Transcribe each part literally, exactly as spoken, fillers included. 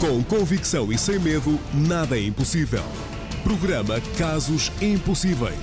Com convicção e sem medo, nada é impossível. Programa Casos Impossíveis.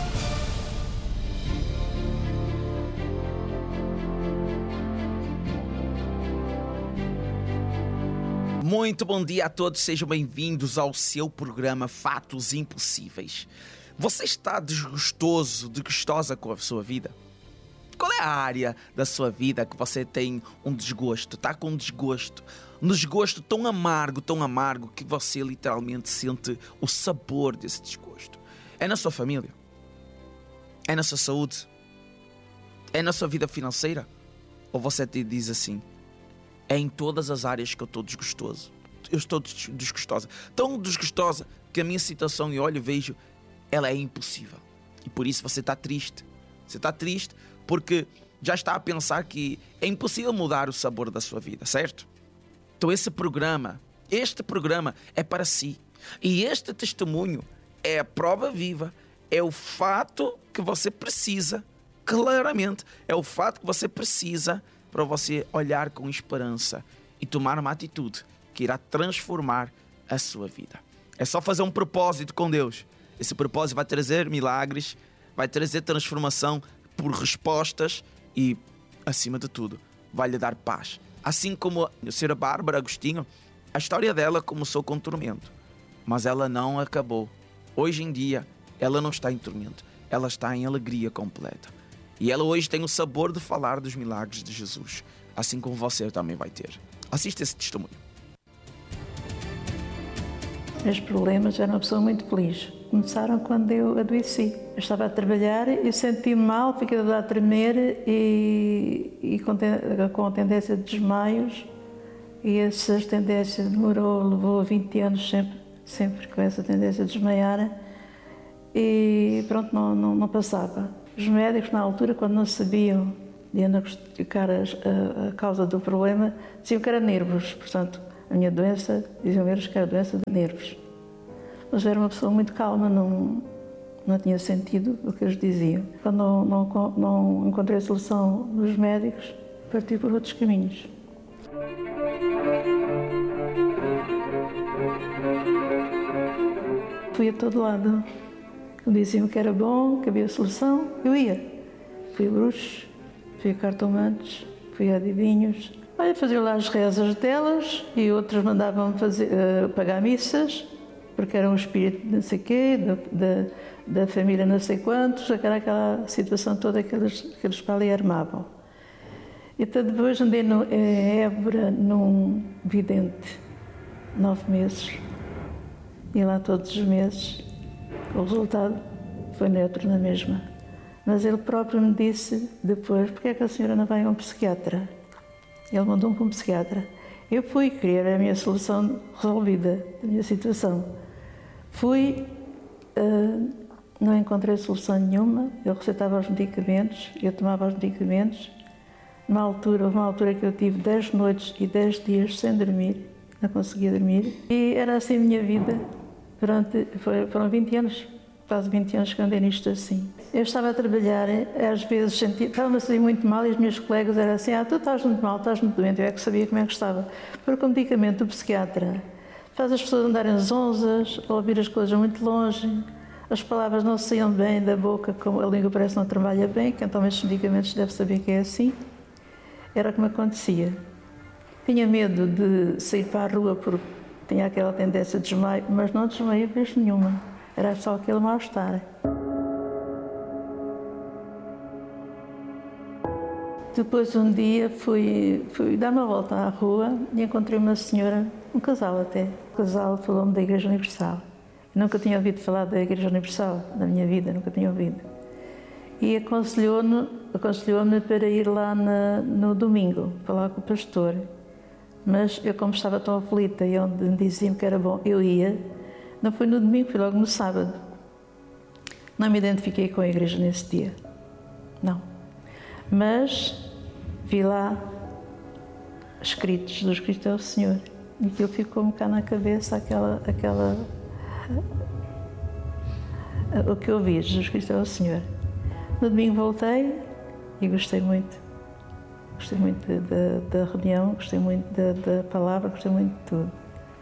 Muito bom dia a todos, sejam bem-vindos ao seu programa Fatos Impossíveis. Você está desgostoso, desgostosa com a sua vida? Qual é a área da sua vida que você tem um desgosto? Está com um desgosto, um desgosto tão amargo, tão amargo, que você literalmente sente o sabor desse desgosto. É na sua família? É na sua saúde? É na sua vida financeira? Ou você te diz assim: é em todas as áreas que eu estou desgostoso. Eu estou desgostosa. Tão desgostosa que a minha situação, e olho e vejo, ela é impossível. E por isso você está triste. Você está triste porque já está a pensar que é impossível mudar o sabor da sua vida, certo? Então esse programa, este programa é para si. E este testemunho é a prova viva, é o fato que você precisa, claramente, é o fato que você precisa para você olhar com esperança e tomar uma atitude que irá transformar a sua vida. É só fazer um propósito com Deus. Esse propósito vai trazer milagres, vai trazer transformação por respostas e, acima de tudo, vai lhe dar paz. Assim como a senhora Bárbara Agostinho, a história dela começou com tormento, mas ela não acabou. Hoje em dia, ela não está em tormento, ela está em alegria completa. E ela hoje tem o sabor de falar dos milagres de Jesus, assim como você também vai ter. Assista esse testemunho. Meus problemas, era uma pessoa muito feliz. Começaram quando eu adoeci. Eu estava a trabalhar e senti-me mal, fiquei a tremer e, e com, com a tendência de desmaios. E essa tendência demorou, levou vinte anos sempre, sempre com essa tendência de desmaiar. E pronto, não, não, não passava. Os médicos, na altura, quando não sabiam diagnosticar a, a causa do problema, diziam que era nervos. Portanto, a minha doença, diziam eles que era doença de nervos. Mas eu era uma pessoa muito calma, não, não tinha sentido o que eles diziam. Quando não, não, não encontrei solução nos médicos, parti por outros caminhos. Fui a todo lado. Diziam que era bom, que havia solução, eu ia. Fui a bruxos, fui a cartomantes, fui a adivinhos. Olha, fazer lá as rezas delas e outros mandavam fazer, uh, pagar missas, porque era um espírito de não sei quê, da, da, da família não sei quantos, aquela, aquela situação toda que eles, que eles para ali armavam. Então depois andei no, em Évora num vidente, nove meses, ia lá todos os meses. O resultado foi neutro na mesma. Mas ele próprio me disse depois: porque é que a senhora não vai a um psiquiatra? Ele mandou-me para um psiquiatra. Eu fui, queria ver a minha solução resolvida, da minha situação. Fui, uh, não encontrei solução nenhuma. Ele receitava os medicamentos, eu tomava os medicamentos. Numa altura, houve uma altura que eu tive dez noites e dez dias sem dormir, não conseguia dormir. E era assim a minha vida. Durante, foram vinte anos, quase vinte anos que andei nisto assim. Eu estava a trabalhar, às vezes sentia, estava-me a sair muito mal e os meus colegas eram assim: ah, tu estás muito mal, estás muito doente. Eu é que sabia como é que estava. Porque o medicamento do psiquiatra faz as pessoas andarem zonzas, ouvir as coisas muito longe, as palavras não saíam bem da boca, como a língua parece que não trabalha bem. Quem toma estes medicamentos deve saber que é assim. Era como acontecia. Tinha medo de sair para a rua porque tinha aquela tendência de desmaio, mas não desmaio vez nenhuma. Era só aquele mal-estar. Depois um dia fui, fui dar uma volta à rua e encontrei uma senhora, um casal até. O casal falou-me da Igreja Universal. Eu nunca tinha ouvido falar da Igreja Universal na minha vida, nunca tinha ouvido. E aconselhou-me aconselhou-me para ir lá na, no domingo, falar com o pastor. Mas eu, como estava tão aflita e onde me diziam que era bom, eu ia. Não fui no domingo, fui logo no sábado. Não me identifiquei com a igreja nesse dia. Não. Mas vi lá escritos: Jesus Cristo é o Senhor. E aquilo ficou-me cá na cabeça, aquela, aquela... o que eu vi: Jesus Cristo é o Senhor. No domingo voltei e gostei muito. Gostei muito da, da reunião, gostei muito da, da palavra, gostei muito de tudo.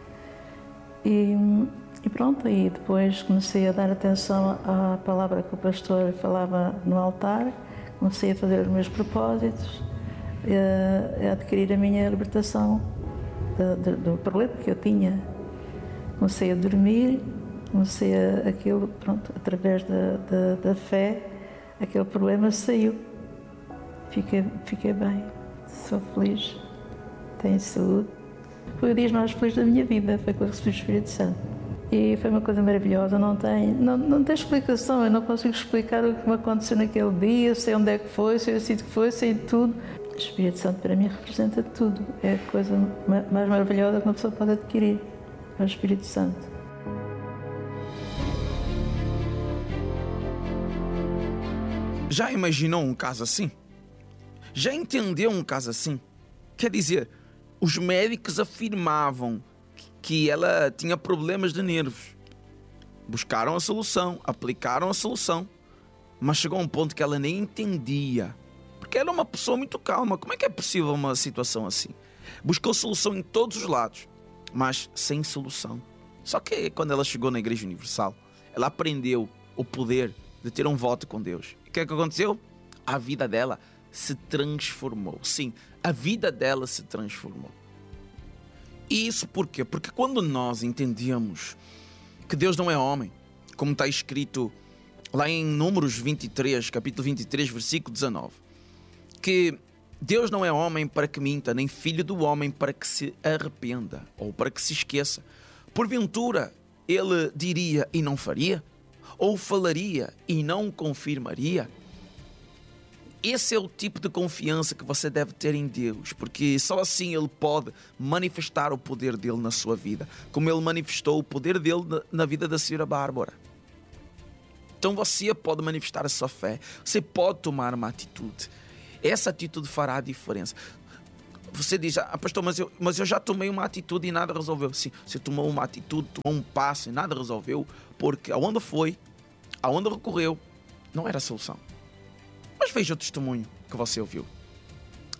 E, e pronto, e depois comecei a dar atenção à palavra que o pastor falava no altar, comecei a fazer os meus propósitos, a, a adquirir a minha libertação de, de, do problema que eu tinha. Comecei a dormir, comecei a, aquilo, pronto, através da, da, da fé, aquele problema saiu. Fiquei, fiquei bem, sou feliz, tenho saúde. Foi o dia mais feliz da minha vida, foi quando recebi o Espírito Santo. E foi uma coisa maravilhosa, não tem, não, não tem explicação, eu não consigo explicar o que me aconteceu naquele dia, sei onde é que foi, sei o sítio que foi, sei tudo. O Espírito Santo para mim representa tudo, é a coisa mais maravilhosa que uma pessoa pode adquirir, é o Espírito Santo. Já imaginou um caso assim? Já entendeu um caso assim? Quer dizer, os médicos afirmavam que ela tinha problemas de nervos. Buscaram a solução, aplicaram a solução, mas chegou a um ponto que ela nem entendia. Porque ela é uma pessoa muito calma. Como é que é possível uma situação assim? Buscou solução em todos os lados, mas sem solução. Só que quando ela chegou na Igreja Universal, ela aprendeu o poder de ter um voto com Deus. E o que é que aconteceu? A vida dela se transformou. Sim, a vida dela se transformou. E isso por quê? Porque quando nós entendemos que Deus não é homem, como está escrito lá em Números vinte e três, capítulo vinte e três, versículo dezanove, que Deus não é homem para que minta, nem filho do homem para que se arrependa, ou para que se esqueça. Porventura, ele diria e não faria? Ou falaria e não confirmaria? Esse é o tipo de confiança que você deve ter em Deus, porque só assim Ele pode manifestar o poder dele na sua vida, como Ele manifestou o poder dele na vida da senhora Bárbara. Então você pode manifestar a sua fé, você pode tomar uma atitude. Essa atitude fará a diferença. Você diz, ah, pastor, mas eu, mas eu já tomei uma atitude e nada resolveu. Sim, você tomou uma atitude, tomou um passo e nada resolveu, porque aonde foi, aonde recorreu, não era a solução. Mas veja o testemunho que você ouviu.